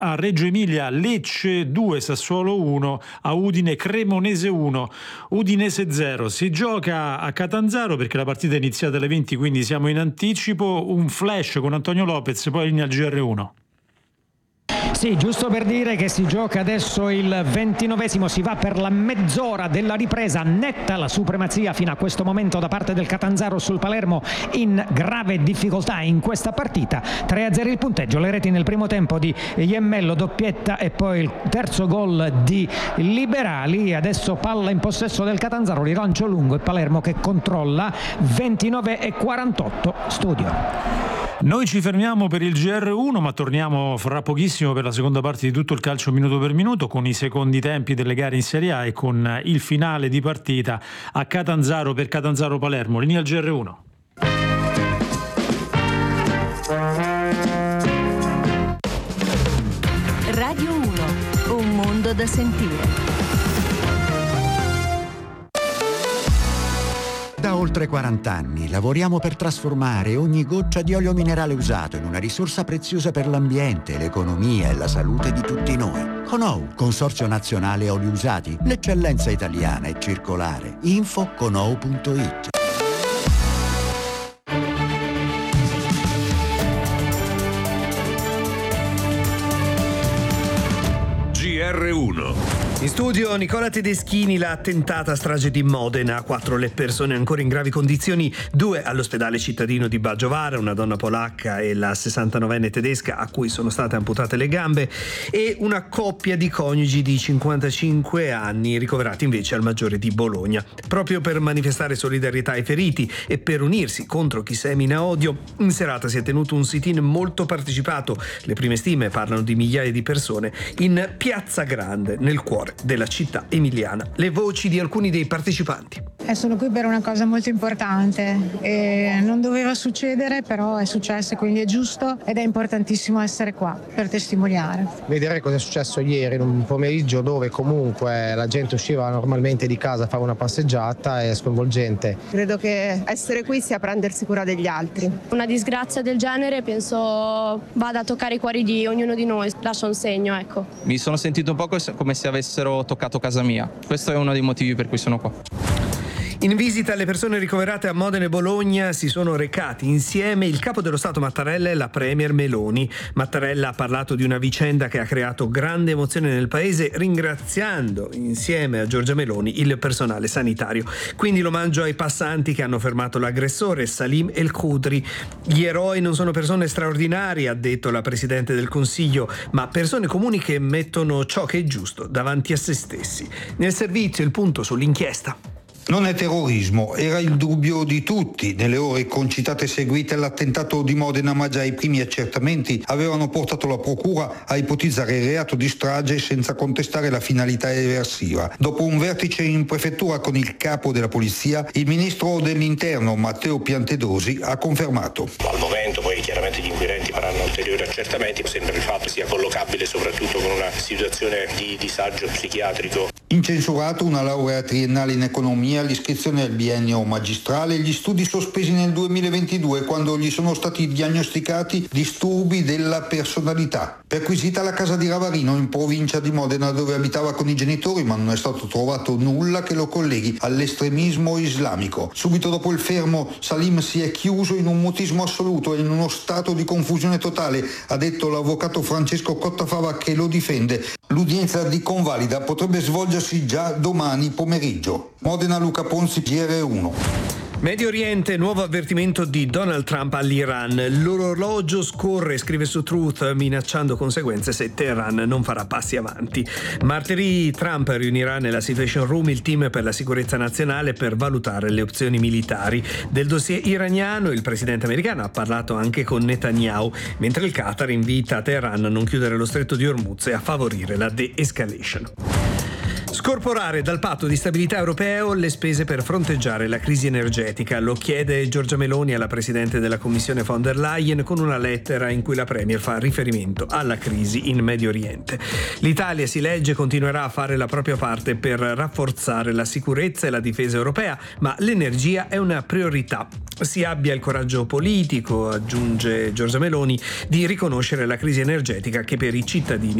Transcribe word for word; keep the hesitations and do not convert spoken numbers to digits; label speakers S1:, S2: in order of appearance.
S1: A Reggio Emilia Lecce due, Sassuolo uno, a Udine Cremonese uno, Udinese zero. Si gioca a Catanzaro perché la partita è iniziata alle venti, quindi siamo in anticipo. Un flash con Antonio Lopez, poi linea al G R uno.
S2: Sì, giusto per dire che si gioca adesso il ventinovesimo, si va per la mezz'ora della ripresa, netta la supremazia fino a questo momento da parte del Catanzaro sul Palermo, in grave difficoltà in questa partita. tre a zero il punteggio, le reti nel primo tempo di Iemmello, doppietta, e poi il terzo gol di Liberali. Adesso palla in possesso del Catanzaro, rilancio lungo e Palermo che controlla. Ventinove e quarantotto, studio.
S1: Noi ci fermiamo per il G R uno, ma torniamo fra pochissimo per la seconda parte di tutto il calcio minuto per minuto, con i secondi tempi delle gare in Serie A e con il finale di partita a Catanzaro per Catanzaro-Palermo. Linea al G R uno.
S3: Radio uno, un mondo da sentire.
S4: Da oltre quaranta anni lavoriamo per trasformare ogni goccia di olio minerale usato in una risorsa preziosa per l'ambiente, l'economia e la salute di tutti noi. Conou, Consorzio Nazionale Oli Usati, l'eccellenza italiana è circolare. Info conou punto it.
S5: G R uno.
S6: In studio Nicola Tedeschini, la tentata strage di Modena, quattro le persone ancora in gravi condizioni, due all'ospedale cittadino di Baggiovara, una donna polacca e la sessantanovenne tedesca a cui sono state amputate le gambe, e una coppia di coniugi di cinquantacinque anni ricoverati invece al Maggiore di Bologna. Proprio per manifestare solidarietà ai feriti e per unirsi contro chi semina odio, in serata si è tenuto un sit-in molto partecipato, le prime stime parlano di migliaia di persone, in Piazza Grande, nel cuore della città emiliana. Le voci di alcuni dei partecipanti.
S7: Eh, sono qui per una cosa molto importante e non doveva succedere, però è successo, quindi è giusto ed è importantissimo essere qua per testimoniare.
S8: Vedere cosa è successo ieri in un pomeriggio dove comunque la gente usciva normalmente di casa a fare una passeggiata è sconvolgente.
S9: Credo che essere qui sia prendersi cura degli altri.
S10: Una disgrazia del genere penso vada a toccare i cuori di ognuno di noi, lascia un segno, ecco.
S11: Mi sono sentito un po' come se avessero toccato casa mia. Questo è uno dei motivi per cui sono qua.
S6: In visita alle persone ricoverate a Modena e Bologna si sono recati insieme il capo dello Stato Mattarella e la premier Meloni. Mattarella ha parlato di una vicenda che ha creato grande emozione nel paese, ringraziando insieme a Giorgia Meloni il personale sanitario. Quindi l'omaggio ai passanti che hanno fermato l'aggressore Salim El Khudri. Gli eroi non sono persone straordinarie, ha detto la Presidente del Consiglio, ma persone comuni che mettono ciò che è giusto davanti a se stessi. Nel servizio il punto sull'inchiesta.
S12: Non è terrorismo, era il dubbio di tutti. Nelle ore concitate seguite all'attentato di Modena, ma già i primi accertamenti avevano portato la procura a ipotizzare il reato di strage senza contestare la finalità eversiva. Dopo un vertice in prefettura con il capo della polizia, il ministro dell'interno Matteo Piantedosi ha confermato.
S13: Al momento poi chiaramente gli inquirenti faranno ulteriori accertamenti, sembra il fatto sia collocabile soprattutto con una situazione di disagio psichiatrico.
S12: Incensurato una laurea triennale in economia, l'iscrizione al biennio magistrale e gli studi sospesi nel duemilaventidue quando gli sono stati diagnosticati disturbi della personalità. Perquisita la casa di Ravarino in provincia di Modena dove abitava con i genitori, ma non è stato trovato nulla che lo colleghi all'estremismo islamico. Subito dopo il fermo Salim si è chiuso in un mutismo assoluto e in uno stato di confusione totale, ha detto l'avvocato Francesco Cottafava che lo difende. L'udienza di convalida potrebbe svolgersi già domani pomeriggio. Modena, Luca Ponzi, G R uno.
S6: Medio Oriente, nuovo avvertimento di Donald Trump all'Iran. L'orologio scorre, scrive su Truth, minacciando conseguenze se Teheran non farà passi avanti. Martedì Trump riunirà nella Situation Room il team per la sicurezza nazionale per valutare le opzioni militari. Del dossier iraniano il presidente americano ha parlato anche con Netanyahu, mentre il Qatar invita Teheran a non chiudere lo stretto di Hormuz e a favorire la de-escalation. Scorporare dal patto di stabilità europeo le spese per fronteggiare la crisi energetica. Lo chiede Giorgia Meloni alla Presidente della Commissione von der Leyen con una lettera in cui la Premier fa riferimento alla crisi in Medio Oriente. L'Italia, si legge, continuerà a fare la propria parte per rafforzare la sicurezza e la difesa europea, ma l'energia è una priorità. Si abbia il coraggio politico, aggiunge Giorgia Meloni, di riconoscere la crisi energetica che per i cittadini